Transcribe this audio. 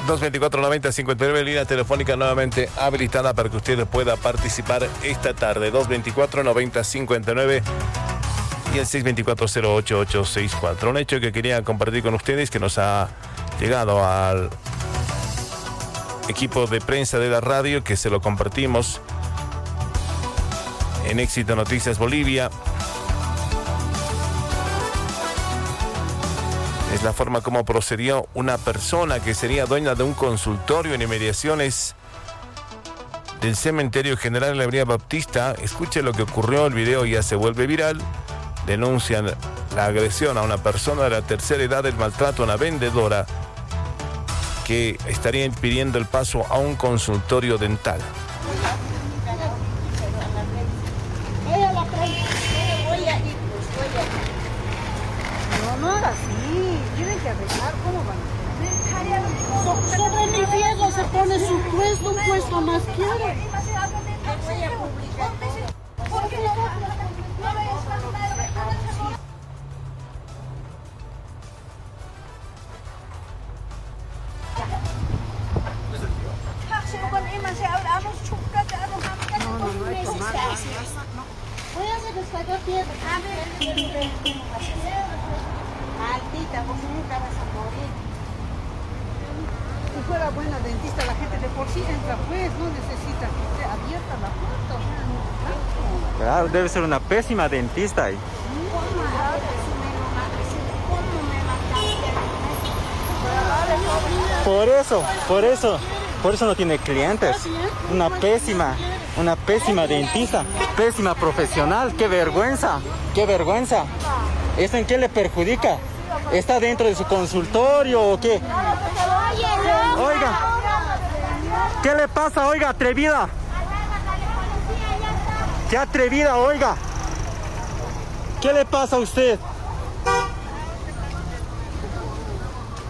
224-90-59, línea telefónica nuevamente habilitada para que usted pueda participar esta tarde. 224-90-59 y el 624-08864. Un hecho que quería compartir con ustedes, que nos ha llegado al equipo de prensa de la radio, que se lo compartimos en Éxito Noticias Bolivia. Es la forma como procedió una persona que sería dueña de un consultorio en inmediaciones del Cementerio General María Baptista. Escuche lo que ocurrió, el video ya se vuelve viral. Denuncian la agresión a una persona de la tercera edad, el maltrato a una vendedora que estaría impidiendo el paso a un consultorio dental. No hagas así, tienen que arreglar, ¿cómo van a poner? Sobre mi riesgo se pone su puesto, un puesto más quiere. Maldita, vos nunca vas a morir. Si fuera buena dentista, la gente de por sí entra, pues, no necesita que esté abierta la puerta. Claro, debe ser una pésima dentista ahí. Por eso no tiene clientes. Una pésima dentista, pésima profesional. ¡Qué vergüenza! ¡Qué vergüenza! ¿Eso en qué le perjudica? ¿Está dentro de su consultorio o qué? Oiga, ¿qué le pasa, oiga, atrevida? ¡Qué atrevida, oiga! ¿Qué le pasa a usted?